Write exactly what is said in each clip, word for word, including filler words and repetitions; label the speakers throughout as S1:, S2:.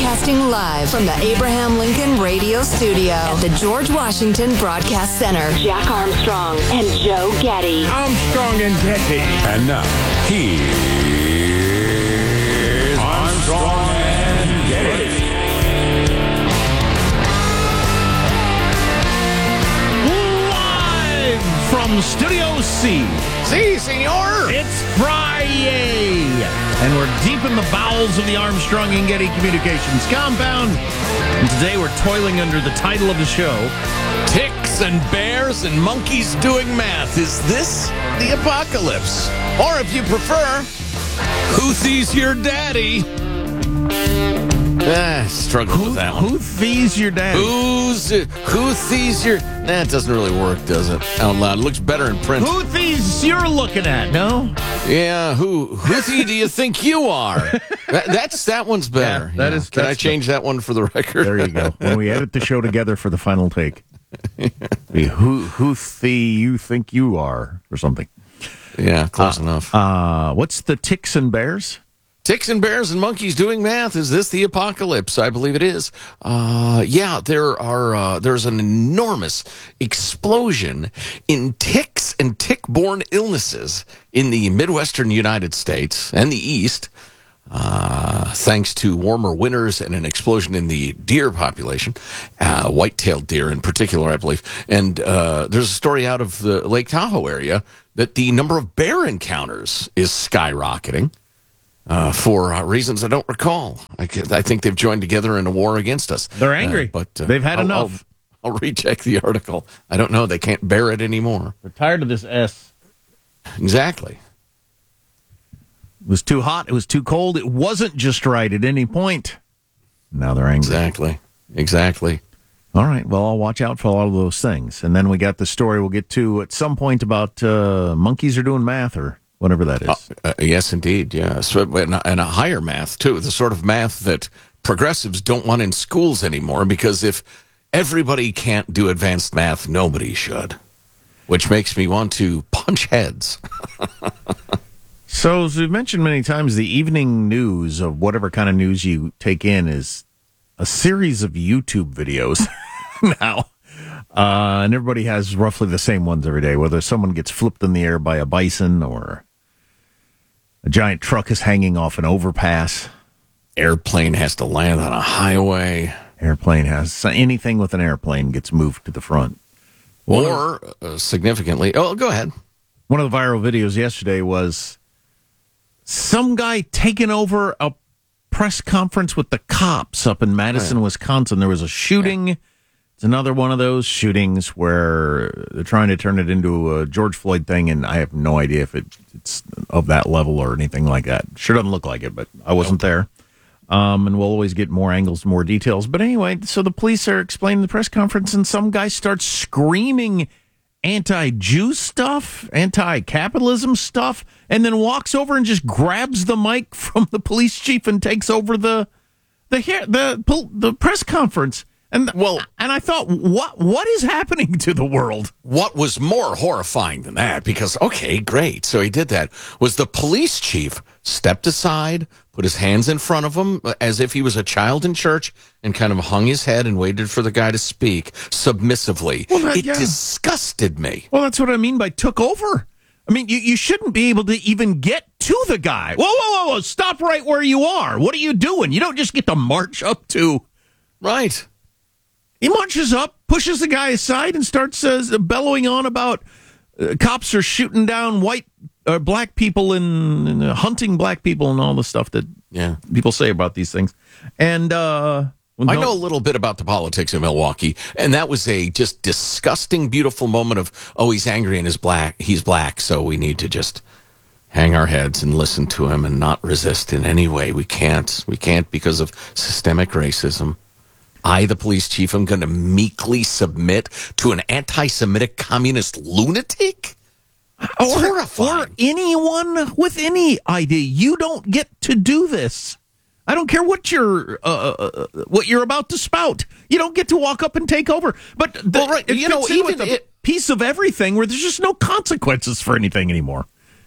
S1: Broadcasting live from the Abraham Lincoln Radio Studio at the George Washington Broadcast Center. Jack Armstrong and Joe Getty.
S2: Armstrong and Getty.
S3: And now, here's Armstrong and Getty.
S2: Live from Studio C.
S4: Si, senor.
S2: It's Friday. And we're deep in the bowels of the Armstrong and Getty Communications compound. And today we're toiling under the title of the show,
S4: Ticks and bears and monkeys doing math. Is this the apocalypse? Or if you prefer, Hoothy's your daddy. Ah, struggle
S2: who,
S4: with that one.
S2: who thies your dad?
S4: Who's who thies your? Nah, it doesn't really work, does it? Out loud, it looks better in print.
S2: Who thies you're looking at? No.
S4: Yeah, who who do you think you are? That, that's that one's better.
S2: Yeah, that
S4: yeah.
S2: is.
S4: Can I
S2: that's
S4: change
S2: the,
S4: that one for the record?
S2: There you go. When we edit the show together for the final take, be who who the you think you are or something.
S4: Yeah, close
S2: uh,
S4: enough.
S2: Uh, what's the ticks and bears?
S4: Ticks and bears and monkeys doing math. Is this the apocalypse? I believe it is. Uh, yeah, there are. Uh, there's an enormous explosion in ticks and tick-borne illnesses in the Midwestern United States and the East, uh, thanks to warmer winters and an explosion in the deer population, uh, white-tailed deer in particular, I believe. And uh, there's a story out of the Lake Tahoe area that the number of bear encounters is skyrocketing. Uh, for uh, reasons I don't recall. I, I think they've joined together in a war against us.
S2: They're angry.
S4: Uh, but uh,
S2: They've had
S4: I'll,
S2: enough.
S4: I'll, I'll recheck the article. I don't know. They can't bear it anymore.
S2: They're tired of this S.
S4: Exactly.
S2: It was too hot. It was too cold. It wasn't just right at any point. Now they're angry.
S4: Exactly. Exactly.
S2: All right. Well, I'll watch out for all of those things. And then we got the story we'll get to at some point about uh, monkeys are doing math or whatever that is.
S4: Uh, uh, yes, indeed. Yeah. So, and, and a higher math, too. The sort of math that progressives don't want in schools anymore, because if everybody can't do advanced math, nobody should. Which makes me want to punch heads.
S2: So, as we've mentioned many times, the evening news of whatever kind of news you take in is a series of YouTube videos now. Uh, and everybody has roughly the same ones every day, whether someone gets flipped in the air by a bison or a giant truck is hanging off an overpass.
S4: Airplane has to land on a highway.
S2: Airplane has anything with an airplane gets moved to the front.
S4: Or, uh, significantly, oh, go ahead.
S2: One of the viral videos yesterday was some guy taking over a press conference with the cops up in Madison, right. Wisconsin. There was a shooting. Yeah. It's another one of those shootings where they're trying to turn it into a George Floyd thing, and I have no idea if it, it's of that level or anything like that. Sure doesn't look like it, but I wasn't there. Um, and we'll always get more angles, more details. But anyway, so the police are explaining the press conference, and some guy starts screaming anti-Jew stuff, anti-capitalism stuff, and then walks over and just grabs the mic from the police chief and takes over the the the the, the press conference. And well, and I thought, what what is happening to the world?
S4: What was more horrifying than that, because, okay, great, so he did that, was the police chief stepped aside, put his hands in front of him as if he was a child in church, and kind of hung his head and waited for the guy to speak submissively. Well, that, it yeah. disgusted me.
S2: Well, that's what I mean by took over. I mean, you, you shouldn't be able to even get to the guy. Whoa, whoa, whoa, whoa, stop right where you are. What are you doing? You don't just get to march up to...
S4: Right.
S2: He marches up, pushes the guy aside, and starts uh, bellowing on about uh, cops are shooting down white or uh, black people and, and uh, hunting black people and all the stuff that
S4: yeah.
S2: people say about these things. And uh, well,
S4: I
S2: no,
S4: know a little bit about the politics of Milwaukee, and that was a just disgusting, beautiful moment of, oh, he's angry and he's black, he's black, so we need to just hang our heads and listen to him and not resist in any way. We can't. We can't because of systemic racism. I, the police chief, am going to meekly submit to an anti-Semitic communist lunatic?
S2: Or, horrifying. Or anyone with any idea. You don't get to do this. I don't care what you're uh, what you're about to spout. You don't get to walk up and take over. But the,
S4: well, right,
S2: it
S4: you know,
S2: even
S4: with
S2: a
S4: it,
S2: piece of everything where there's just no consequences for anything anymore.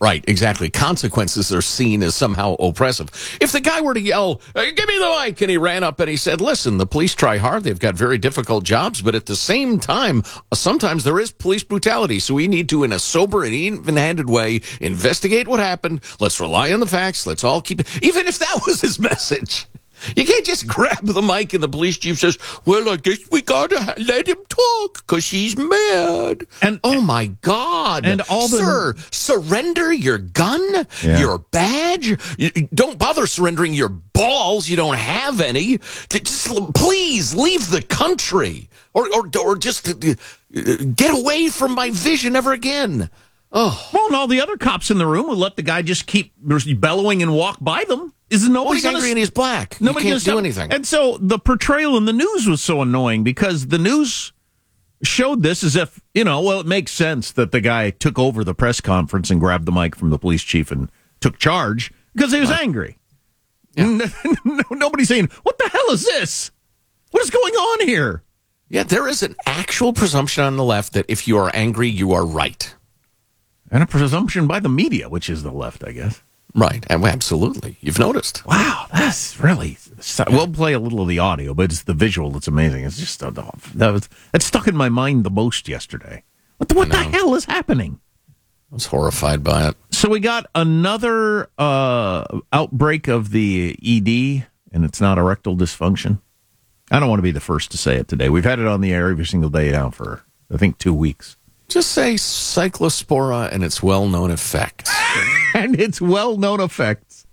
S4: Right, exactly. Consequences are seen as somehow oppressive. If the guy were to yell, hey, give me the mic, and he ran up and he said, listen, the police try hard. They've got very difficult jobs, but at the same time, sometimes there is police brutality. So we need to, in a sober and even-handed way, investigate what happened. Let's rely on the facts. Let's all keep it. Even if that was his message. You can't just grab the mic and the police chief says, well, I guess we gotta ha- let him talk because he's mad.
S2: And
S4: oh, my God.
S2: And all the...
S4: Sir, surrender your gun,
S2: yeah.
S4: your badge. You, don't bother surrendering your balls. You don't have any. Just please leave the country or, or, or just get away from my vision ever again. Oh.
S2: Well, and all the other cops in the room will let the guy just keep bellowing and walk by them. Is nobody
S4: well, he's
S2: gonna,
S4: angry and he's black. Nobody can't do anything.
S2: And so the portrayal in the news was so annoying because the news showed this as if, you know, well, it makes sense that the guy took over the press conference and grabbed the mic from the police chief and took charge because he was right. angry. Yeah. Nobody's saying, what the hell is this? What is going on here?
S4: Yeah, there is an actual presumption on the left that if you are angry, you are right.
S2: And a presumption by the media, which is the left, I guess.
S4: Right, and absolutely. You've noticed.
S2: Wow, that's really... We'll play a little of the audio, but it's the visual that's amazing. It's just... Uh, that was that stuck in my mind the most yesterday. What the, what the hell is happening?
S4: I was horrified by it.
S2: So we got another uh, outbreak of the E D, and it's not erectile dysfunction. I don't want to be the first to say it today. We've had it on the air every single day now for, I think, two weeks.
S4: Just say cyclospora and its well-known effects.
S2: And its well-known effects.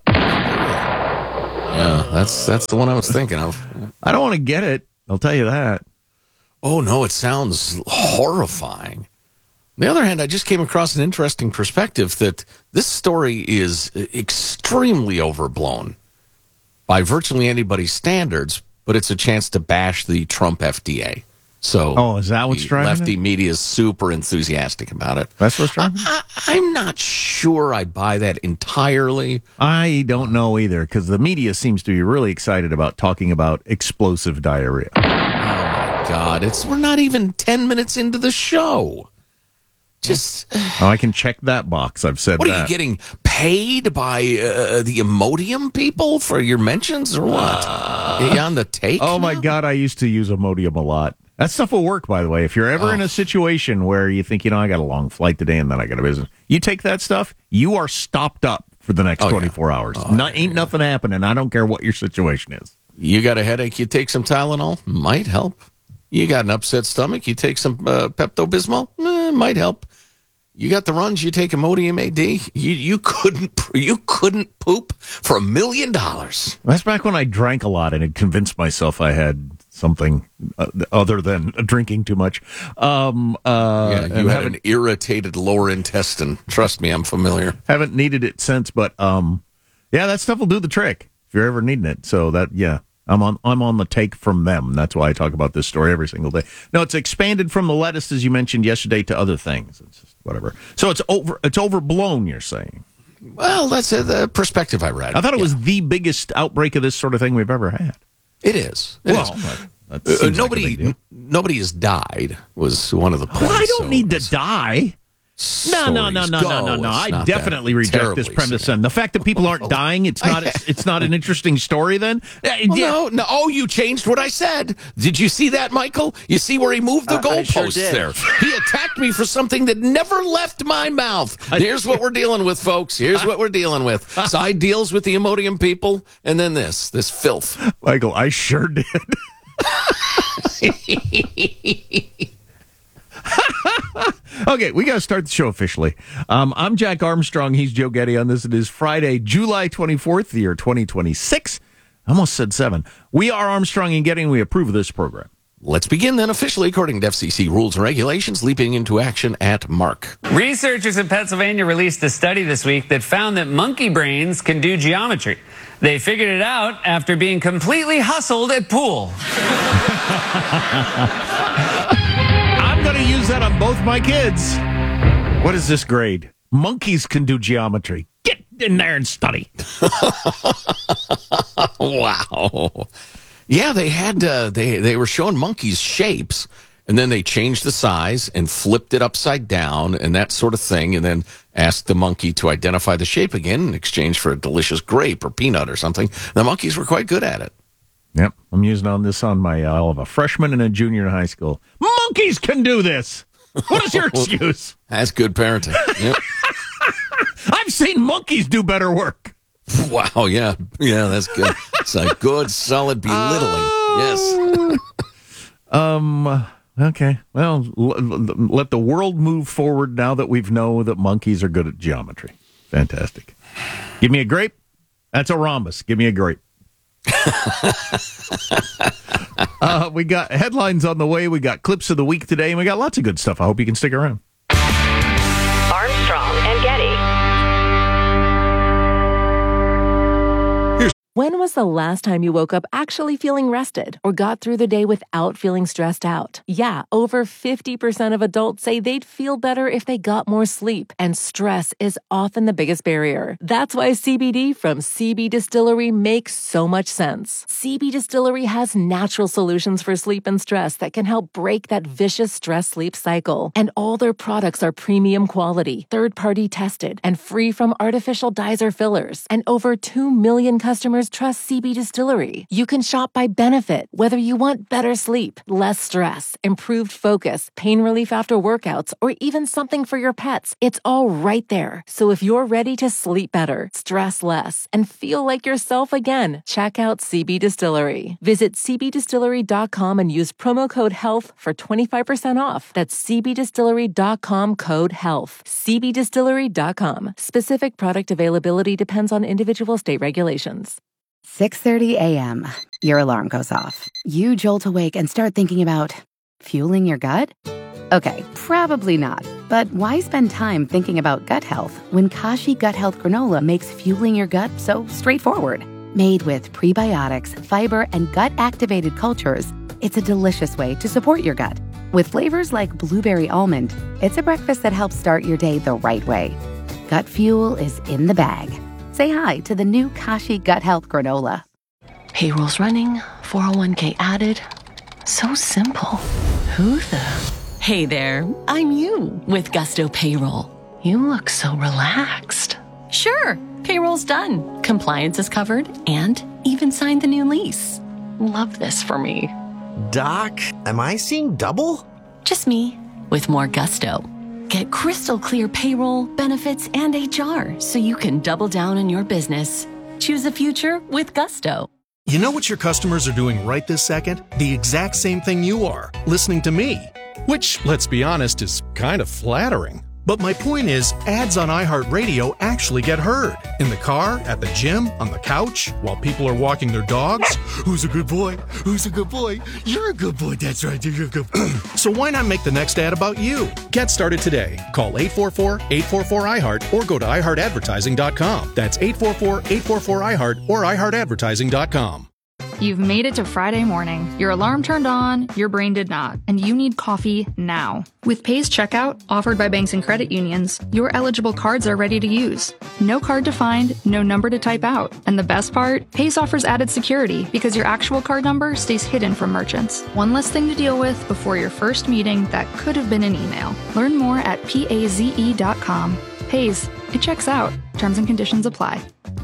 S4: Yeah, that's that's the one I was thinking of.
S2: I don't want to get it. I'll tell you that.
S4: Oh, no, it sounds horrifying. On the other hand, I just came across an interesting perspective that this story is extremely overblown by virtually anybody's standards, but it's a chance to bash the Trump F D A. So,
S2: oh, is that what's driving
S4: lefty
S2: it?
S4: media is super enthusiastic about it.
S2: That's what's driving it?
S4: I, I, I'm not sure I buy that entirely.
S2: I don't know either, because the media seems to be really excited about talking about explosive diarrhea.
S4: Oh, my God. It's We're not even ten minutes into the show. Just...
S2: Oh, I can check that box. I've said
S4: what
S2: that.
S4: What are you getting paid by uh, the Imodium people for your mentions or what? Uh, are you on the take?
S2: Oh, my
S4: now?
S2: God. I used to use Imodium a lot. That stuff will work, by the way. If you're ever oh. in a situation where you think, you know, I got a long flight today and then I got a business, you take that stuff, you are stopped up for the next oh, twenty-four yeah. hours. Oh, Not, ain't yeah. nothing happening. I don't care what your situation is.
S4: You got a headache, you take some Tylenol, might help. You got an upset stomach, you take some uh, Pepto-Bismol, eh, might help. You got the runs, you take Imodium A D. You you couldn't you couldn't poop for a million dollars.
S2: That's back when I drank a lot and had convinced myself I had something uh, other than drinking too much. Um, uh,
S4: yeah, you had an irritated lower intestine. Trust me, I'm familiar.
S2: Haven't needed it since, but um, yeah, that stuff will do the trick if you're ever needing it. So that yeah. I'm on I'm on the take from them. That's why I talk about this story every single day. No, it's expanded from the lettuce, as you mentioned yesterday, to other things. It's just whatever. So it's over. It's overblown, you're saying?
S4: Well, that's uh, the perspective I read.
S2: I thought it
S4: yeah.
S2: was the biggest outbreak of this sort of thing we've ever had.
S4: It is. It
S2: well,
S4: is.
S2: That, that
S4: uh, nobody like nobody has died was one of the points.
S2: Well, I don't
S4: so
S2: need to die. No, no, no, no, no, no, no. I definitely reject this premise. Then the fact that people aren't dying, it's not, it's not an interesting story. Then,
S4: well, no, no. Oh, you changed what I said. Did you see that, Michael? You see where he moved the uh, goalposts sure there? He attacked me for something that never left my mouth. Here's what we're dealing with, folks. Here's what we're dealing with. Side deals with the Imodium people, and then this, this filth.
S2: Michael, I sure did. Okay, we got to start the show officially. Um, I'm Jack Armstrong. He's Joe Getty on this. It is Friday, July twenty-fourth, the year twenty twenty-six. I almost said seven. We are Armstrong and Getty, and we approve of this program.
S4: Let's begin then officially according to F C C rules and regulations, leaping into action at Mark.
S5: Researchers in Pennsylvania released a study this week that found that monkey brains can do geometry. They figured it out after being completely hustled at pool.
S2: I'm going to use that on both my kids. What is this grade? Monkeys can do geometry. Get in there and study.
S4: Wow. Yeah, they had uh, they they were showing monkeys shapes, and then they changed the size and flipped it upside down and that sort of thing, and then asked the monkey to identify the shape again in exchange for a delicious grape or peanut or something. The monkeys were quite good at it.
S2: Yep, I'm using on this on my, uh, I'll have a freshman and a junior in high school. Monkeys can do this. What is your excuse?
S4: That's good parenting. Yep.
S2: I've seen monkeys do better work.
S4: Wow, yeah. Yeah, that's good. It's a good, solid belittling. Yes.
S2: Um. Okay. Well, l- l- let the world move forward now that we've know that monkeys are good at geometry. Fantastic. Give me a grape. That's a rhombus. Give me a grape. uh, we got headlines on the way. We got clips of the week today, and we got lots of good stuff. I hope you can stick around.
S1: Armstrong and Getty.
S6: When was the last time you woke up actually feeling rested or got through the day without feeling stressed out? Yeah, over fifty percent of adults say they'd feel better if they got more sleep, and stress is often the biggest barrier. That's why C B D from C B Distillery makes so much sense. C B Distillery has natural solutions for sleep and stress that can help break that vicious stress-sleep cycle. And all their products are premium quality, third-party tested, and free from artificial dyes or fillers. And over two million customers trust C B Distillery. You can shop by benefit, whether you want better sleep, less stress, improved focus, pain relief after workouts, or even something for your pets. It's all right there. So if you're ready to sleep better, stress less, and feel like yourself again, check out C B Distillery. Visit c b distillery dot com and use promo code HEALTH for twenty-five percent off. That's c b distillery dot com code HEALTH. c b distillery dot com. Specific product availability depends on individual state regulations.
S7: six thirty a.m. Your alarm goes off. You jolt awake and start thinking about fueling your gut? Okay, probably not. But why spend time thinking about gut health when Kashi Gut Health Granola makes fueling your gut so straightforward? Made with prebiotics, fiber, and gut-activated cultures, it's a delicious way to support your gut. With flavors like blueberry almond, it's a breakfast that helps start your day the right way. Gut fuel is in the bag. Say hi to the new Kashi Gut Health Granola.
S6: Payroll's running, four oh one k added. So simple. Who the? Hey there, I'm you with Gusto Payroll. You look so relaxed. Sure, payroll's done. Compliance is covered and even signed the new lease. Love this for me.
S8: Doc, am I seeing double?
S6: Just me with more gusto. Get crystal clear payroll, benefits, and H R so you can double down in your business. Choose a future with Gusto.
S9: You know what your customers are doing right this second? The exact same thing you are, listening to me. Which, let's be honest, is kind of flattering. But my point is, ads on iHeartRadio actually get heard. In the car, at the gym, on the couch, while people are walking their dogs. Who's a good boy? Who's a good boy? You're a good boy. That's right. You're a good boy. So why not make the next ad about you? Get started today. Call eight four four, eight four four, I heart or go to i heart advertising dot com. That's eight four four, eight four four, I heart or i heart advertising dot com.
S10: You've made it to Friday morning. Your alarm turned on, your brain did not, and you need coffee now. With Pay's Checkout, offered by banks and credit unions, your eligible cards are ready to use. No card to find, no number to type out. And the best part, Pay's offers added security because your actual card number stays hidden from merchants. One less thing to deal with before your first meeting that could have been an email. Learn more at paze dot com. Pay's, it checks out. Terms and conditions apply.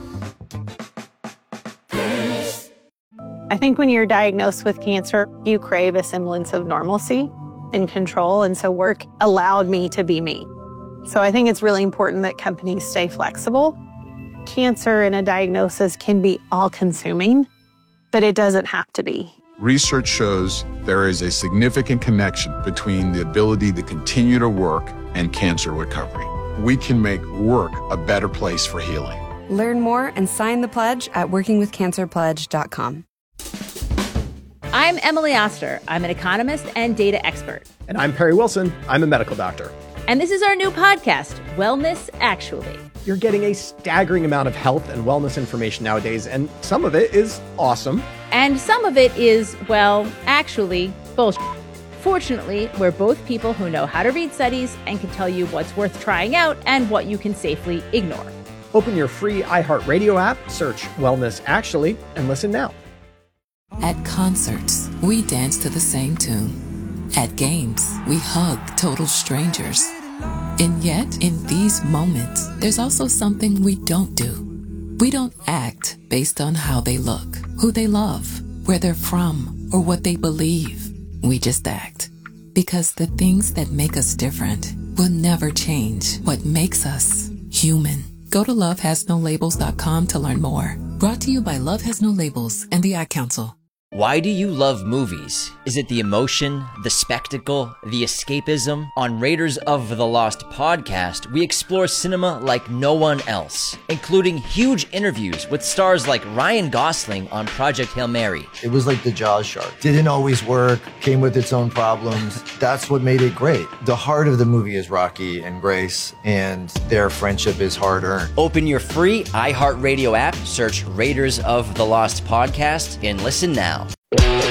S11: I think when you're diagnosed with cancer, you crave a semblance of normalcy and control, and so work allowed me to be me. So I think it's really important that companies stay flexible. Cancer and a diagnosis can be all-consuming, but it doesn't have to be.
S12: Research shows there is a significant connection between the ability to continue to work and cancer recovery. We can make work a better place for healing.
S13: Learn more and sign the pledge at working with cancer pledge dot com.
S14: I'm Emily Oster. I'm an economist and data expert.
S15: And I'm Perry Wilson. I'm a medical doctor.
S14: And this is our new podcast, Wellness Actually.
S15: You're getting a staggering amount of health and wellness information nowadays, and some of it is awesome.
S14: And some of it is, well, actually, bullshit. Fortunately, we're both people who know how to read studies and can tell you what's worth trying out and what you can safely ignore.
S15: Open your free iHeartRadio app, search Wellness Actually, and listen now.
S16: At concerts, we dance to the same tune. At games, we hug total strangers. And yet, in these moments, there's also something we don't do. We don't act based on how they look, who they love, where they're from, or what they believe. We just act. Because the things that make us different will never change what makes us human. Go to love has no labels dot com to learn more. Brought to you by Love Has No Labels and the Ad Council.
S17: Why do you love movies? Is it the emotion, the spectacle, the escapism? On Raiders of the Lost podcast, we explore cinema like no one else, including huge interviews with stars like Ryan Gosling on Project Hail Mary.
S18: It was like the Jaws shark. Didn't always work, came with its own problems. That's what made it great. The heart of the movie is Rocky and Grace, and their friendship is hard-earned.
S17: Open your free iHeartRadio app, search Raiders of the Lost podcast, and listen now.